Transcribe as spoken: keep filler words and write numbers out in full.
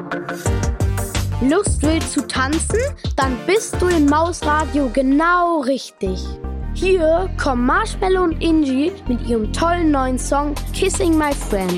Lust wild zu tanzen? Dann bist du im Mausradio genau richtig. Hier kommen Marshmello und Ingi mit ihrem tollen neuen Song Kissing My Friend.